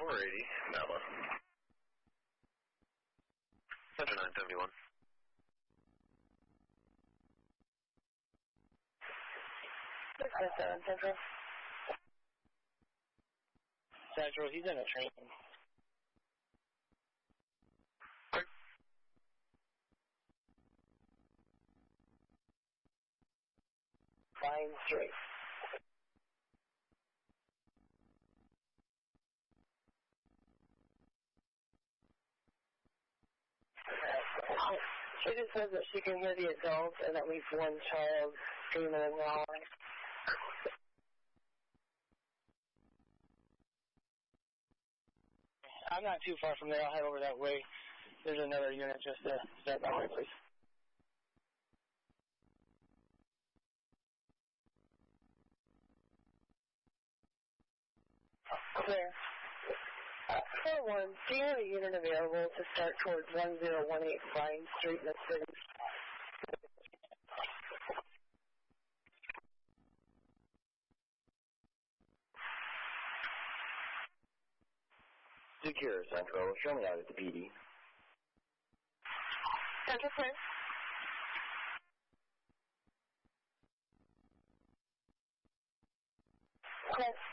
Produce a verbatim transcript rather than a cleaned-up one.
four eighty, Nala. Central nine seventy-one. six five seven, Central. Central, he's in a train. Vine Street. She just says that she can hear the adults and at least one child screaming and yelling. I'm not too far from there. I'll head over that way. There's another unit just to start that way, please. Clear. Uh, four one, do you have a unit available to start towards one zero one eight Vine Street in the city? Secure, Central. Show me out at the P D. Central, clear. Class